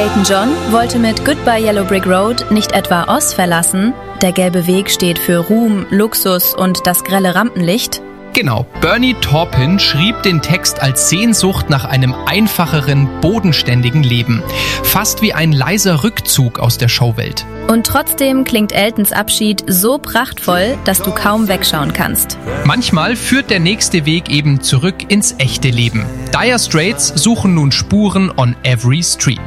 Elton John wollte mit Goodbye Yellow Brick Road nicht etwa Oz verlassen? Der gelbe Weg steht für Ruhm, Luxus und das grelle Rampenlicht. Genau, Bernie Taupin schrieb den Text als Sehnsucht nach einem einfacheren, bodenständigen Leben. Fast wie ein leiser Rückzug aus der Showwelt. Und trotzdem klingt Eltons Abschied so prachtvoll, dass du kaum wegschauen kannst. Manchmal führt der nächste Weg eben zurück ins echte Leben. Dire Straits suchen nun Spuren on every street.